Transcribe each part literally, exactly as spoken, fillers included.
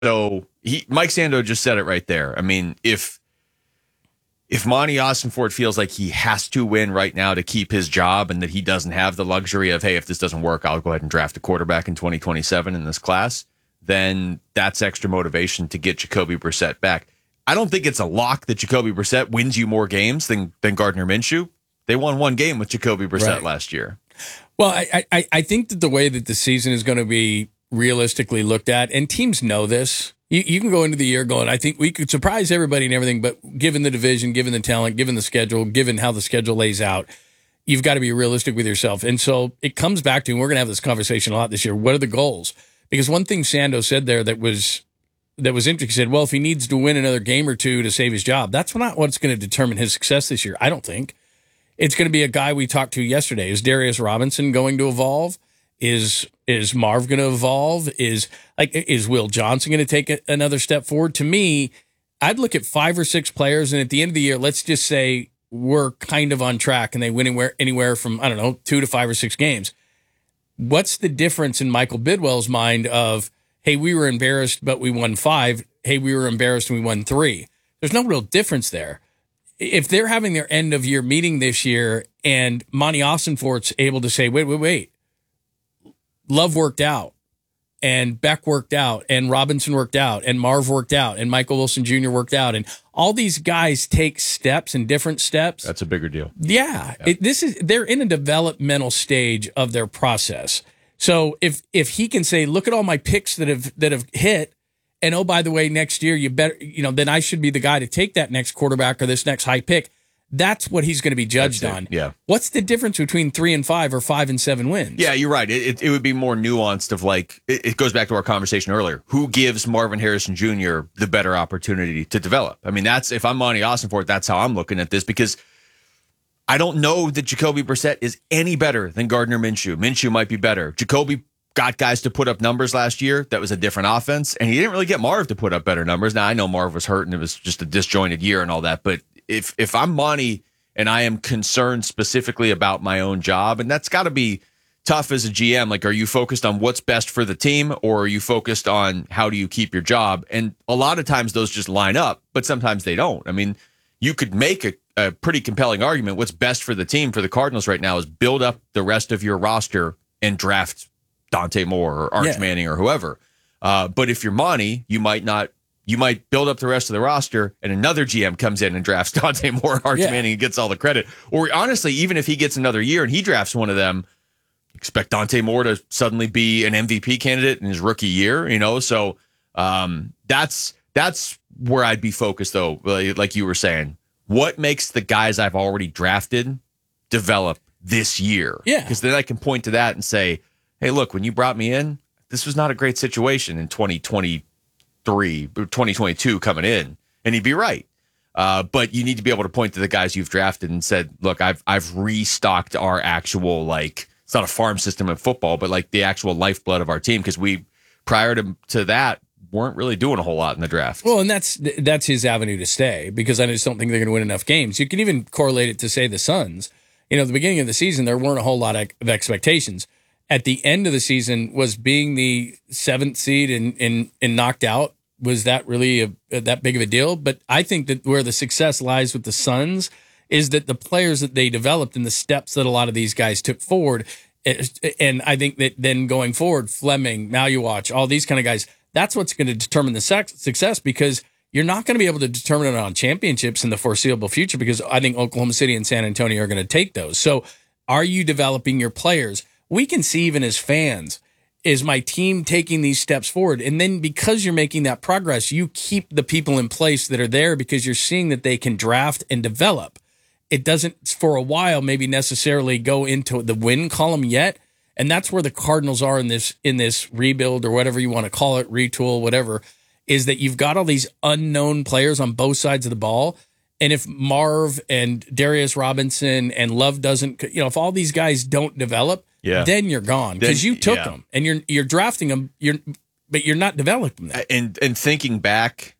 So he, Mike Sando just said it right there. I mean, if if Monty Ossenfort feels like he has to win right now to keep his job and that he doesn't have the luxury of, hey, if this doesn't work, I'll go ahead and draft a quarterback in twenty twenty-seven in this class, then that's extra motivation to get Jacoby Brissett back. I don't think it's a lock that Jacoby Brissett wins you more games than, than Gardner Minshew. They won one game with Jacoby Brissett right. last year. Well, I, I, I think that the way that the season is going to be realistically looked at, and teams know this, you, you can go into the year going, I think we could surprise everybody and everything, but given the division, given the talent, given the schedule, given how the schedule lays out, you've got to be realistic with yourself. And so it comes back to, and we're going to have this conversation a lot this year, what are the goals? Because one thing Sando said there that was that was interesting, he said, well, if he needs to win another game or two to save his job, that's not what's going to determine his success this year, I don't think. It's going to be a guy we talked to yesterday. Is Darius Robinson going to evolve? Is is Marv going to evolve? Is like is Will Johnson going to take a, another step forward? To me, I'd look at five or six players, and at the end of the year, let's just say we're kind of on track, and they win anywhere anywhere from I don't know two to five or six games. What's the difference in Michael Bidwell's mind of, hey, we were embarrassed, but we won five. Hey, we were embarrassed and we won three. There's no real difference there. If they're having their end of year meeting this year and Monty Ossenfort's able to say, wait, wait, wait, Love worked out and Beck worked out and Robinson worked out and Marv worked out and Michael Wilson Junior worked out. And all these guys take steps and different steps. That's a bigger deal. Yeah. yeah. It, this is, they're in a developmental stage of their process. So if, if he can say, look at all my picks that have, that have hit, and oh, by the way, next year you better, you know, then I should be the guy to take that next quarterback or this next high pick. That's what he's going to be judged on. Yeah. What's the difference between three and five or five and seven wins? Yeah, you're right. It it, it would be more nuanced of like, it, it goes back to our conversation earlier. Who gives Marvin Harrison Junior the better opportunity to develop? I mean, that's, if I'm Monty Ossenfort, that's how I'm looking at this, because I don't know that Jacoby Brissett is any better than Gardner Minshew. Minshew might be better. Jacoby got guys to put up numbers last year. That was a different offense. And he didn't really get Marv to put up better numbers. Now, I know Marv was hurt and it was just a disjointed year and all that. But if if I'm Monty and I am concerned specifically about my own job, and that's got to be tough as a G M. Like, are you focused on what's best for the team, or are you focused on how do you keep your job? And a lot of times those just line up, but sometimes they don't. I mean, you could make a, a pretty compelling argument. What's best for the team, for the Cardinals right now, is build up the rest of your roster and draft Dante Moore or Arch yeah. Manning or whoever. Uh, but if you're Monty, you might not, you might build up the rest of the roster and another G M comes in and drafts Dante Moore or Arch yeah. Manning and gets all the credit. Or honestly, even if he gets another year and he drafts one of them, expect Dante Moore to suddenly be an M V P candidate in his rookie year, you know? So um, that's, that's where I'd be focused though. Like you were saying, what makes the guys I've already drafted develop this year? Yeah. Because then I can point to that and say, hey, look, when you brought me in, this was not a great situation in twenty twenty-three, twenty twenty-two coming in. And he'd be right. Uh, but you need to be able to point to the guys you've drafted and said, look, I've I've restocked our actual, like, it's not a farm system in football, but like the actual lifeblood of our team, because we, prior to, to that, weren't really doing a whole lot in the draft. Well, and that's that's his avenue to stay, because I just don't think they're going to win enough games. You can even correlate it to, say, the Suns. You know, at the beginning of the season, there weren't a whole lot of expectations. At the end of the season, was being the seventh seed and and, and knocked out, was that really a, that big of a deal? But I think that where the success lies with the Suns is that the players that they developed and the steps that a lot of these guys took forward. And I think that then going forward, Fleming, now you watch, all these kind of guys, that's what's going to determine the success, because you're not going to be able to determine it on championships in the foreseeable future, because I think Oklahoma City and San Antonio are going to take those. So are you developing your players? We can see even as fans, is my team taking these steps forward? And then because you're making that progress, you keep the people in place that are there because you're seeing that they can draft and develop. It doesn't, for a while, maybe necessarily go into the win column yet. And that's where the Cardinals are in this in this rebuild, or whatever you want to call it, retool, whatever, is that you've got all these unknown players on both sides of the ball. And if Marv and Darius Robinson and Love doesn't, you know, if all these guys don't develop, yeah. then you're gone, because you took yeah. them and you're you're drafting them, you're but you're not developing them. And and thinking back,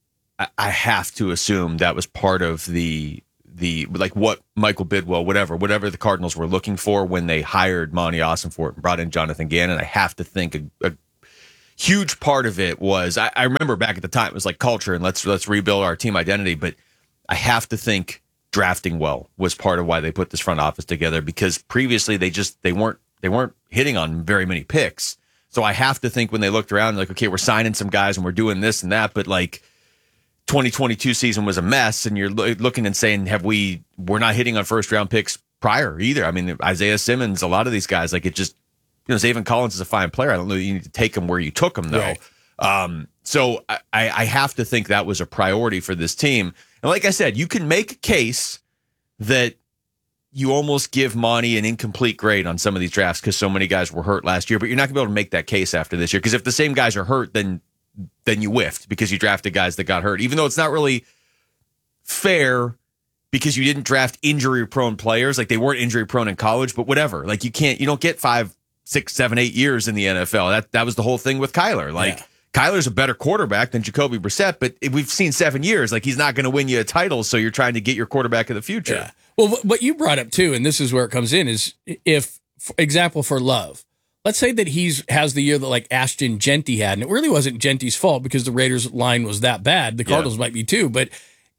I, I have to assume that was part of the the like what Michael Bidwell, whatever, whatever the Cardinals were looking for when they hired Monty Ossenfort and brought in Jonathan Gannon. I have to think a, a huge part of it was I, I remember back at the time it was like culture and let's let's rebuild our team identity. But I have to think drafting well was part of why they put this front office together, because previously they just they weren't they weren't hitting on very many picks. So I have to think when they looked around, like, okay, we're signing some guys and we're doing this and that, but like twenty twenty-two season was a mess, and you're lo- looking and saying, have we we're not hitting on first round picks prior either. I mean, Isaiah Simmons, a lot of these guys, like it just, you know, Zaven Collins is a fine player. I don't know that you need to take him where you took him though. Right. Um, so I, I have to think that was a priority for this team. And like I said, you can make a case that you almost give Monty an incomplete grade on some of these drafts because so many guys were hurt last year, but you're not gonna be able to make that case after this year. Because if the same guys are hurt, then then you whiffed because you drafted guys that got hurt, even though it's not really fair because you didn't draft injury prone players. Like they weren't injury prone in college, but whatever. Like you can't, you don't get five, six, seven, eight years in the N F L. That that was the whole thing with Kyler. Like yeah. Kyler's a better quarterback than Jacoby Brissett, but we've seen seven years. Like he's not going to win you a title, so you're trying to get your quarterback of the future. Yeah. Well, what you brought up too, and this is where it comes in, is if, for example, for Love, let's say that he's has the year that like Ashton Genty had, and it really wasn't Genty's fault because the Raiders line was that bad. The Cardinals yeah. might be too, but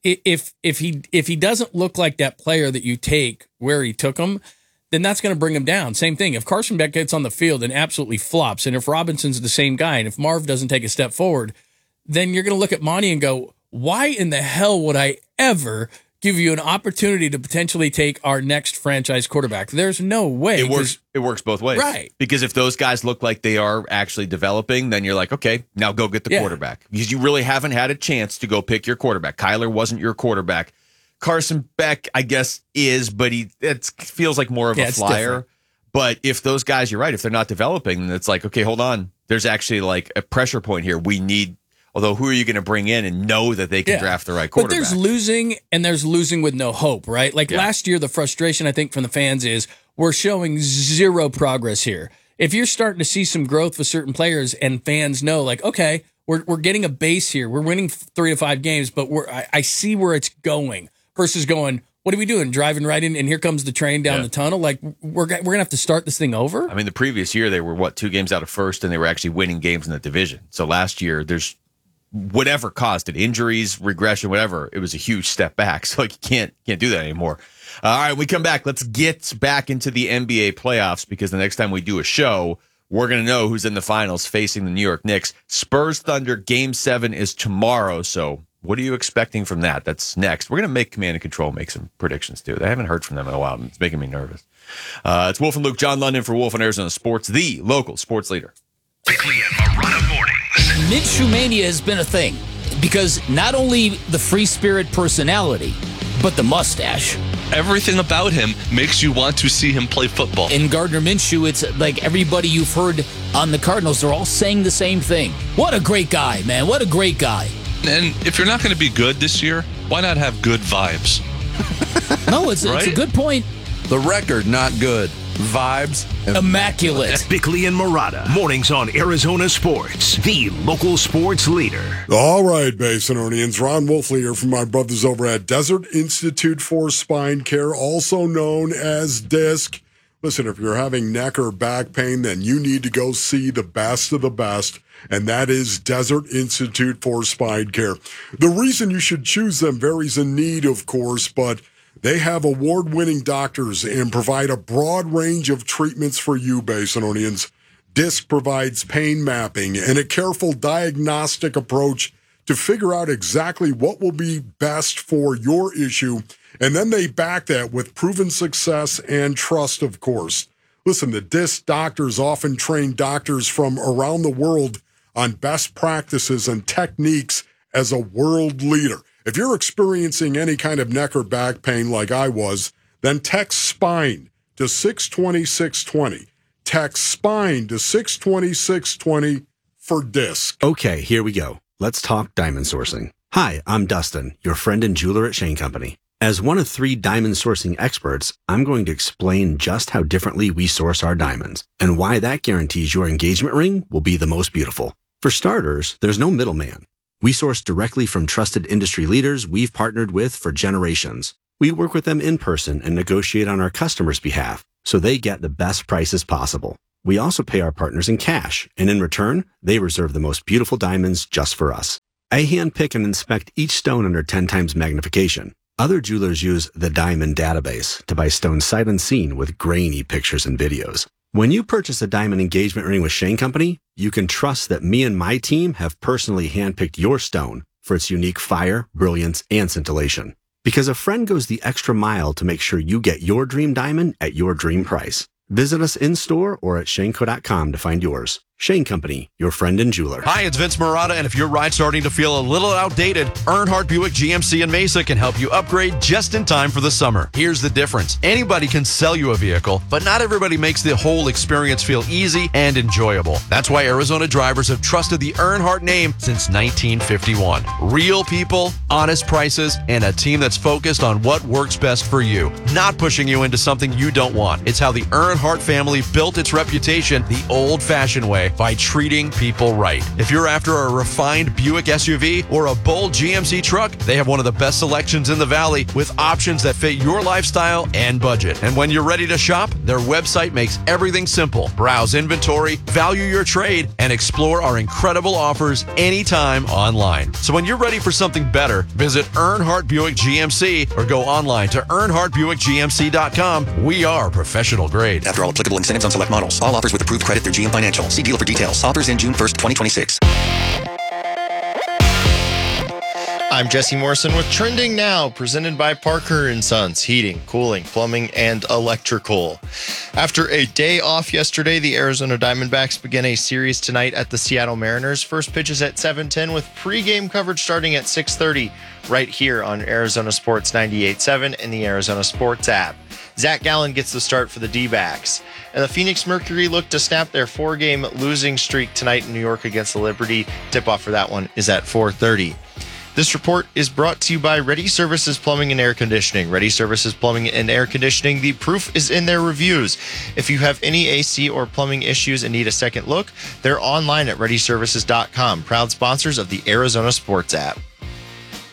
if if he if he doesn't look like that player that you take where he took him, then that's going to bring him down. Same thing. If Carson Beck gets on the field and absolutely flops, and if Robinson's the same guy, and if Marv doesn't take a step forward, then you're going to look at Monty and go, why in the hell would I ever give you an opportunity to potentially take our next franchise quarterback? There's no way. It works. It works both ways. Right. Because if those guys look like they are actually developing, then you're like, okay, now go get the yeah. quarterback. Because you really haven't had a chance to go pick your quarterback. Kyler wasn't your quarterback. Carson Beck, I guess, is, but he it feels like more of yeah, a flyer. But if those guys, you're right, if they're not developing, then it's like, okay, hold on. There's actually like a pressure point here. We need, although who are you going to bring in and know that they can yeah. draft the right quarterback? But there's losing and there's losing with no hope, right? Like yeah. last year, the frustration I think from the fans is we're showing zero progress here. If you're starting to see some growth with certain players and fans know like, okay, we're we're getting a base here. We're winning three to five games, but we're I, I see where it's going versus going, what are we doing? Driving right in and here comes the train down yeah. the tunnel. Like we're, we're going to have to start this thing over. I mean, the previous year, they were what, two games out of first and they were actually winning games in the division. So last year there's, whatever caused it, injuries, regression, whatever, it was a huge step back. So like you can't can't do that anymore. Uh, all right, we come back. Let's get back into the N B A playoffs because the next time we do a show, we're going to know who's in the finals facing the New York Knicks. Spurs Thunder Game seven is tomorrow. So what are you expecting from that? That's next. We're going to make Command and Control make some predictions too. I haven't heard from them in a while. And it's making me nervous. Uh, it's Wolf and Luke, John London for Wolf and Arizona Sports, the local sports leader. Bickley and Marotta mornings. Minshew Mania has been a thing because not only the free spirit personality, but the mustache. Everything about him makes you want to see him play football. In Gardner Minshew, it's like everybody you've heard on the Cardinals, they're all saying the same thing. What a great guy, man. What a great guy. And if you're not going to be good this year, why not have good vibes? No, it's, right? it's a good point. The record, not good. Vibes, immaculate. Bickley and Marotta, mornings on Arizona Sports, the local sports leader. All right, Basinonians. Ron Wolfley here from my brothers over at Desert Institute for Spine Care, also known as DISC. Listen, if you're having neck or back pain, then you need to go see the best of the best, and that is Desert Institute for Spine Care. The reason you should choose them varies in need, of course, but they have award-winning doctors and provide a broad range of treatments for you, Basinonians. DISC provides pain mapping and a careful diagnostic approach to figure out exactly what will be best for your issue, and then they back that with proven success and trust, of course. Listen, the DISC doctors often train doctors from around the world on best practices and techniques as a world leader. If you're experiencing any kind of neck or back pain like I was, then text SPINE to six two zero six two zero. Text SPINE to six two zero six two zero for DISC. Okay, here we go. Let's talk diamond sourcing. Hi, I'm Dustin, your friend and jeweler at Shane Company. As one of three diamond sourcing experts, I'm going to explain just how differently we source our diamonds and why that guarantees your engagement ring will be the most beautiful. For starters, there's no middleman. We source directly from trusted industry leaders we've partnered with for generations. We work with them in person and negotiate on our customers' behalf so they get the best prices possible. We also pay our partners in cash, and in return, they reserve the most beautiful diamonds just for us. I handpick and inspect each stone under ten times magnification. Other jewelers use the Diamond Database to buy stones sight unseen with grainy pictures and videos. When you purchase a diamond engagement ring with Shane Company, you can trust that me and my team have personally handpicked your stone for its unique fire, brilliance, and scintillation. Because a friend goes the extra mile to make sure you get your dream diamond at your dream price. Visit us in-store or at shaneco dot com to find yours. Shane Company, your friend and jeweler. Hi, it's Vince Marotta, and if your ride's starting to feel a little outdated, Earnhardt Buick G M C in Mesa can help you upgrade just in time for the summer. Here's the difference. Anybody can sell you a vehicle, but not everybody makes the whole experience feel easy and enjoyable. That's why Arizona drivers have trusted the Earnhardt name since nineteen fifty-one. Real people, honest prices, and a team that's focused on what works best for you, not pushing you into something you don't want. It's how the Earnhardt family built its reputation the old-fashioned way, by treating people right. If you're after a refined Buick S U V or a bold G M C truck, they have one of the best selections in the Valley with options that fit your lifestyle and budget. And when you're ready to shop, their website makes everything simple. Browse inventory, value your trade, and explore our incredible offers anytime online. So when you're ready for something better, visit Earnhardt Buick G M C or go online to earnhardt buick g m c dot com. We are professional grade. After all applicable incentives on select models. All offers with approved credit through G M Financial. See dealer for details. Offers in June first, twenty twenty-six. I'm Jesse Morrison with Trending Now, presented by Parker and Sons, heating, cooling, plumbing, and electrical. After a day off yesterday, the Arizona Diamondbacks begin a series tonight at the Seattle Mariners. First pitch is at seven ten with pregame coverage starting at six thirty right here on Arizona Sports ninety-eight point seven and the Arizona Sports app. Zach Gallen gets the start for the D-backs. And the Phoenix Mercury look to snap their four-game losing streak tonight in New York against the Liberty. Tip-off for that one is at four thirty. This report is brought to you by Ready Services Plumbing and Air Conditioning. Ready Services Plumbing and Air Conditioning, the proof is in their reviews. If you have any A C or plumbing issues and need a second look, they're online at ready services dot com. Proud sponsors of the Arizona Sports app.